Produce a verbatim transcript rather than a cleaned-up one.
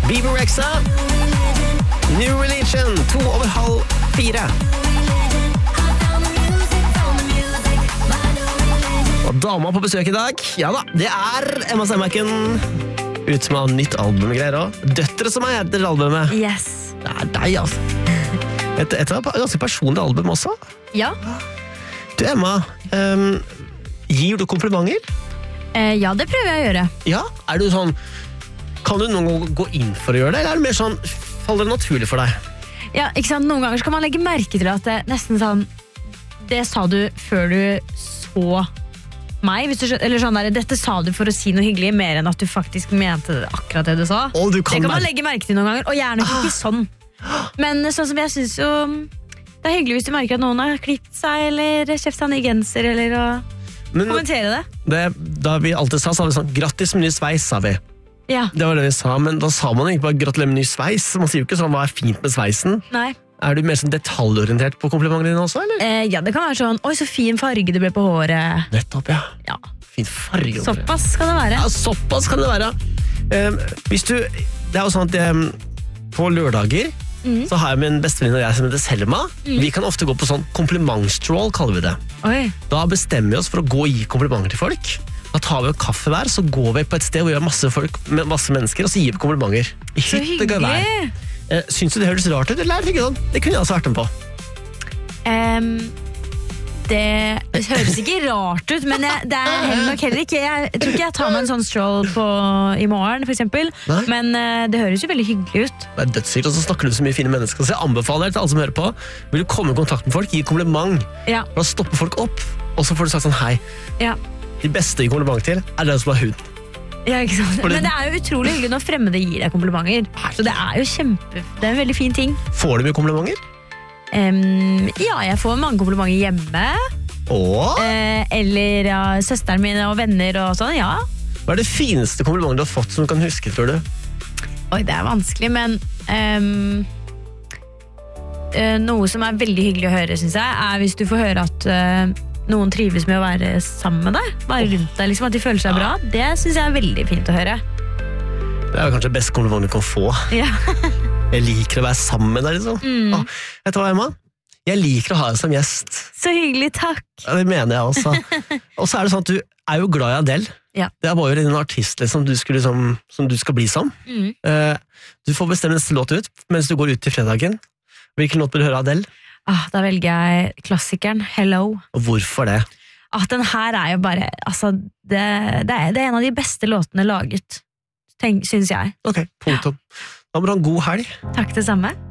Bieber Rexha. New Religion, to over halv fire. Og dama på besøk i dag, ja da, det er Emma Steinbakken. Ut med nytt album og greier også. Døtre som er heter albumet. Yes. Det er deg, altså. Et, et ganske personlig album også. Ja. Du, Emma, um, gir du komplimenter? Eh, ja, det prøver jeg å gjøre. Ja, er du sånn, kan du noen gang gå inn for å gjøre det, eller er det mer sånn, faller det naturlig for deg? Ja, ikke sant? Noen ganger skal man legge merke til at det nesten sånn, det sa du før du så meg, hvis du skjønner, eller sånn der, dette sa du for å si noe hyggelig, mer enn at du faktisk mente akkurat det du sa. Og du kan det kan man være... legge merke til noen ganger, og jeg er nok ikke sånn. Men sånn som jeg synes jo, det er hyggelig hvis du merker at noen har klippet seg, eller kjøpt seg en ny genser, eller å Men, kommentere det. det. Da vi alltid sa, så sa vi sånn, grattis med ny sveis, sa vi. Ja. Det var det vi sa, men da sa man ikke bare gratulerer med ny sveis. Man sier jo ikke sånn, hva er fint med sveisen? Nei. Er du mer sånn detaljorientert på komplimentene dine også, eller? Eh, ja, det kan være sånn, oi, så fin farge det ble på håret. Nettopp, ja. Ja. Fin farge. Såpass kan det være. Ja, såpass kan det være. Um, hvis du, det er jo sånn at um, på lørdager mm. så har jeg min bestevenninne og jeg som heter Selma. Mm. Vi kan ofte gå på sånn komplimentstroll, kaller vi det. Oi. Da bestemmer vi oss for å gå og gi komplimenter til folk. Da tar vi jo kaffe hver, så går vi på et sted hvor vi har masse folk, masse mennesker, og så gir vi komplimenter. Så hyggelig. Uh, syns du det høres rart ut, eller er det ikke sånn? Det kunne jeg også vært med på. Um, det høres ikke rart ut, men jeg, det er heller nok heller ikke. Jeg, jeg tror ikke jeg tar meg en sånn stroll på, i morgen, for eksempel. Nei. Men uh, det høres jo veldig hyggelig ut. Det er dødssykt, og så snakker du så mye fine mennesker. Så jeg anbefaler til alle som hører på, vil du komme i kontakt med folk, gi kompliment. Ja. Da stopper folk opp, og så får du sagt sånn hei. Ja. De beste i kompliment til er den som har hud. Ja, ikke sant? Men det er jo utrolig hyggelig når fremmede gir deg komplimenter. Så det er jo kjempe, det er en veldig fin ting. Får du mye komplimenter? Um, ja, jeg får mange komplimenter hjemme. Åh? Uh, eller ja, søsteren min og venner og sånn, ja. Hva er det fineste komplimentet du har fått som du kan huske, tror du? Oi, det er vanskelig, men um, uh, noe som er veldig hyggelig å høre, synes jeg, er hvis du får høre at uh, noen trives med å være sammen med deg, være rundt deg, liksom, at de føler seg bra. Det synes jeg er veldig fint å høre. Det er jo kanskje det beste komplimentet du kan få. Ja. Jeg liker å være sammen med deg, liksom. Mm. Åh, vet du hva, Emma? Jeg liker å ha deg som gjest. Så hyggelig, takk. Ja, det mener jeg også. Og så er det sånn at du er jo glad i Adele. Ja. Det var jo en artist liksom, du skulle, liksom, som du skal bli som. Mm. Uh, du får bestemme neste låt ut, mens du går ut til fredagen. Hvilken låt vil du høre Adele? Ah, da velger jeg klassikeren Hello. Og hvorfor det? Ah, den her er jo bare altså, det, det, er, det er en av de beste låtene laget, tenk, synes jeg. Ok, punktum. Da må du ha en god helg. Takk det samme.